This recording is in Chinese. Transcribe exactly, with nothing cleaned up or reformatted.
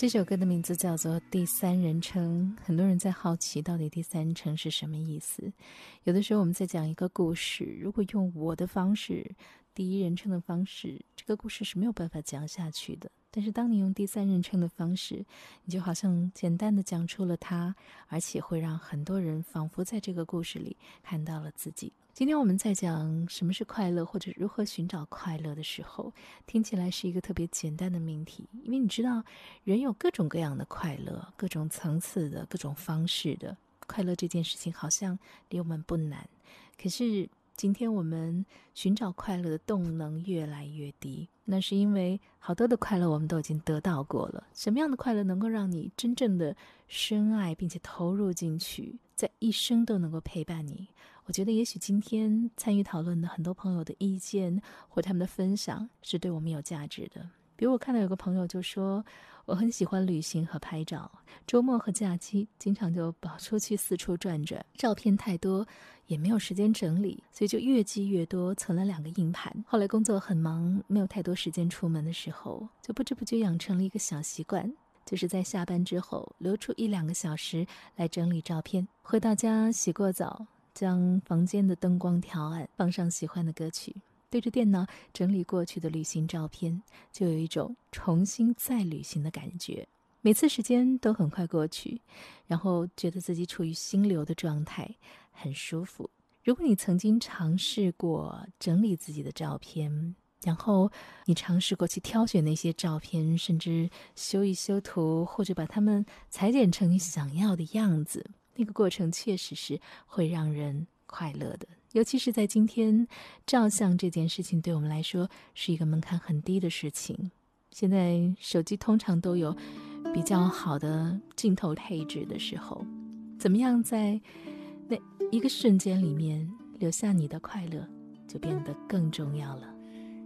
这首歌的名字叫做第三人称，很多人在好奇到底第三人称是什么意思。有的时候我们在讲一个故事，如果用我的方式，第一人称的方式，这个故事是没有办法讲下去的。但是当你用第三人称的方式，你就好像简单的讲出了它，而且会让很多人仿佛在这个故事里看到了自己。今天我们在讲什么是快乐，或者如何寻找快乐的时候，听起来是一个特别简单的命题，因为你知道人有各种各样的快乐，各种层次的，各种方式的快乐，这件事情好像离我们不难，可是今天我们寻找快乐的动能越来越低，那是因为好多的快乐我们都已经得到过了。什么样的快乐能够让你真正的深爱并且投入进去，在一生都能够陪伴你？我觉得也许今天参与讨论的很多朋友的意见或他们的分享是对我们有价值的。比如我看到有个朋友就说，我很喜欢旅行和拍照，周末和假期经常就跑出去四处转转，照片太多也没有时间整理，所以就越积越多，存了两个硬盘。后来工作很忙，没有太多时间出门的时候，就不知不觉养成了一个小习惯，就是在下班之后留出一两个小时来整理照片。回到家洗过澡，将房间的灯光调暗，放上喜欢的歌曲，对着电脑整理过去的旅行照片，就有一种重新再旅行的感觉。每次时间都很快过去，然后觉得自己处于心流的状态，很舒服。如果你曾经尝试过整理自己的照片，然后你尝试过去挑选那些照片，甚至修一修图，或者把它们裁剪成你想要的样子，那个过程确实是会让人快乐的。尤其是在今天，照相这件事情对我们来说是一个门槛很低的事情。现在手机通常都有比较好的镜头配置的时候，怎么样在那一个瞬间里面留下你的快乐，就变得更重要了。